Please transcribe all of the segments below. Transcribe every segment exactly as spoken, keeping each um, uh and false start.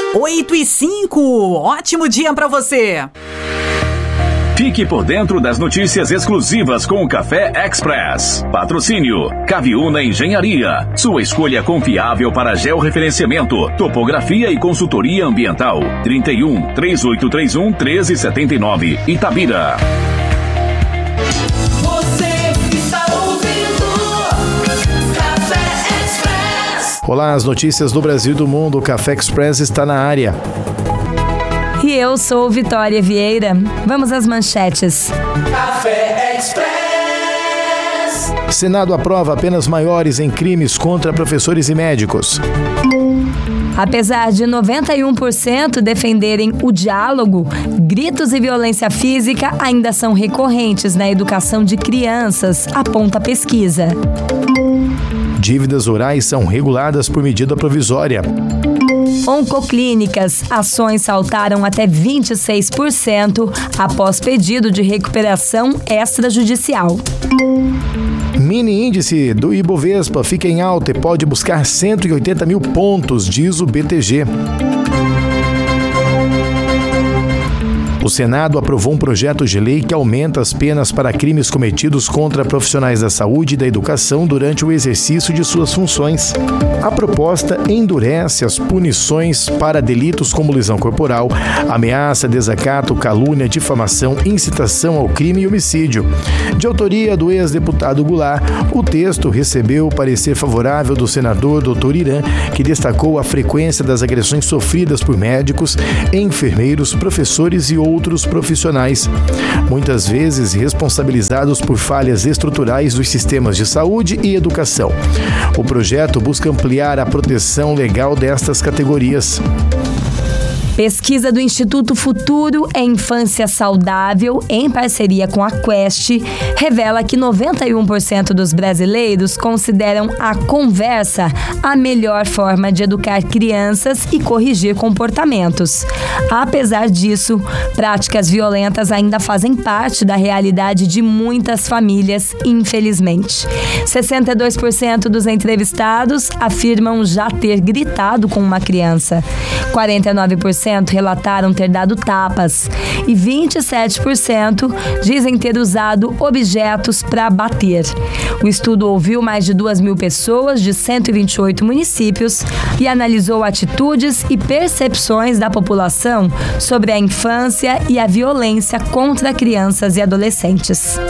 oito e cinco, ótimo dia pra você! Fique por dentro das notícias exclusivas com o Café Express. Patrocínio Caviúna Engenharia. Sua escolha confiável para georreferenciamento, topografia e consultoria ambiental. trinta e um, três oito três um, um três sete nove, Itabira. Você está ouvindo Café Express. Olá, as notícias do Brasil e do mundo. O Café Express está na área. E eu sou Vitória Vieira. Vamos às manchetes. Café Express. Senado aprova penas maiores em crimes contra professores e médicos. Apesar de noventa e um por cento defenderem o diálogo, gritos e violência física ainda são recorrentes na educação de crianças, aponta a pesquisa. Dívidas rurais são reguladas por medida provisória. Oncoclínicas, ações saltaram até vinte e seis por cento após pedido de recuperação extrajudicial. Mini índice do Ibovespa fica em alta e pode buscar cento e oitenta mil pontos, diz o B T G. O Senado aprovou um projeto de lei que aumenta as penas para crimes cometidos contra profissionais da saúde e da educação durante o exercício de suas funções. A proposta endurece as punições para delitos como lesão corporal, ameaça, desacato, calúnia, difamação, incitação ao crime e homicídio. De autoria do ex-deputado Goulart, o texto recebeu o parecer favorável do senador doutor Irã, que destacou a frequência das agressões sofridas por médicos, enfermeiros, professores e outros profissionais, muitas vezes responsabilizados por falhas estruturais dos sistemas de saúde e educação. O projeto busca ampliar a proteção legal destas categorias. Pesquisa do Instituto Futuro é Infância Saudável, em parceria com a Quest, revela que noventa e um por cento dos brasileiros consideram a conversa a melhor forma de educar crianças e corrigir comportamentos. Apesar disso, práticas violentas ainda fazem parte da realidade de muitas famílias, infelizmente. sessenta e dois por cento dos entrevistados afirmam já ter gritado com uma criança. quarenta e nove por cento relataram ter dado tapas e vinte e sete por cento dizem ter usado objetos para bater. O estudo ouviu mais de duas mil pessoas de cento e vinte e oito municípios e analisou atitudes e percepções da população sobre a infância e a violência contra crianças e adolescentes.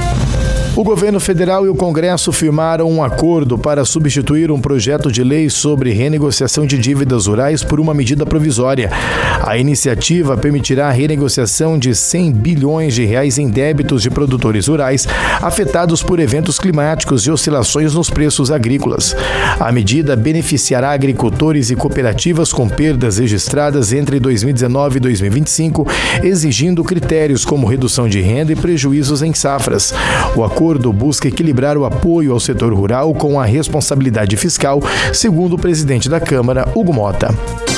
O governo federal e o Congresso firmaram um acordo para substituir um projeto de lei sobre renegociação de dívidas rurais por uma medida provisória. A iniciativa permitirá a renegociação de cem bilhões de reais em débitos de produtores rurais afetados por eventos climáticos e oscilações nos preços agrícolas. A medida beneficiará agricultores e cooperativas com perdas registradas entre dois mil e dezenove e dois mil e vinte e cinco, exigindo critérios como redução de renda e prejuízos em safras. O acordo busca equilibrar o apoio ao setor rural com a responsabilidade fiscal, segundo o presidente da Câmara, Hugo Mota.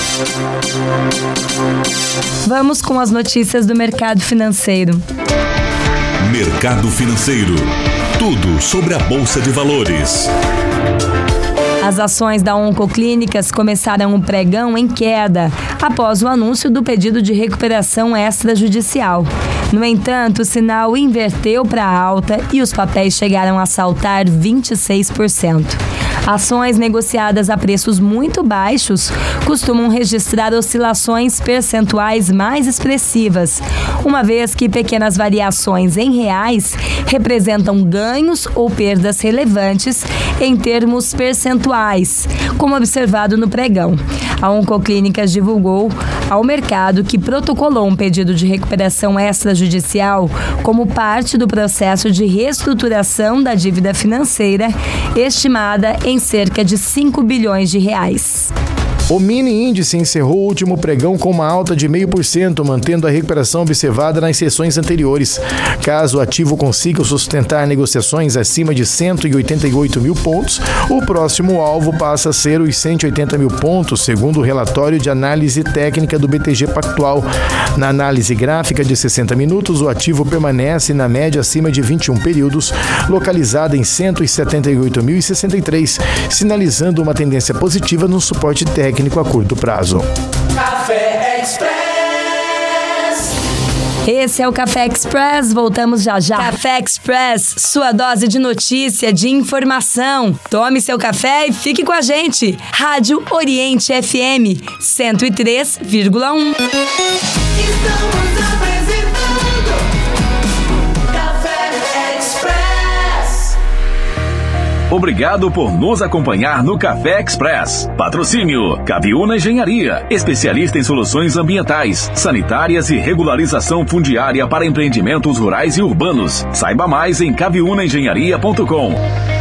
Vamos com as notícias do mercado financeiro. Mercado financeiro. Tudo sobre a Bolsa de Valores. As ações da Oncoclínicas começaram o pregão em queda após o anúncio do pedido de recuperação extrajudicial. No entanto, o sinal inverteu para alta e os papéis chegaram a saltar vinte e seis por cento. Ações negociadas a preços muito baixos costumam registrar oscilações percentuais mais expressivas, uma vez que pequenas variações em reais representam ganhos ou perdas relevantes em termos percentuais, como observado no pregão. A Oncoclínicas divulgou ao mercado que protocolou um pedido de recuperação extrajudicial como parte do processo de reestruturação da dívida financeira, estimada em cerca de cinco bilhões de reais. O mini índice encerrou o último pregão com uma alta de zero vírgula cinco por cento, mantendo a recuperação observada nas sessões anteriores. Caso o ativo consiga sustentar negociações acima de cento e oitenta e oito mil pontos, o próximo alvo passa a ser os cento e oitenta mil pontos, segundo o relatório de análise técnica do B T G Pactual. Na análise gráfica de sessenta minutos, o ativo permanece na média acima de vinte e um períodos, localizada em cento e setenta e oito mil e sessenta e três, sinalizando uma tendência positiva no suporte técnico a curto prazo. Café Express. Esse é o Café Express, voltamos já já. Café Express, sua dose de notícia, de informação. Tome seu café e fique com a gente. Rádio Oriente F M cento e três vírgula um. Estamos apresentando Café Express. Obrigado por nos acompanhar no Café Express. Patrocínio Caviúna Engenharia, especialista em soluções ambientais, sanitárias e regularização fundiária para empreendimentos rurais e urbanos. Saiba mais em caviúna engenharia ponto com.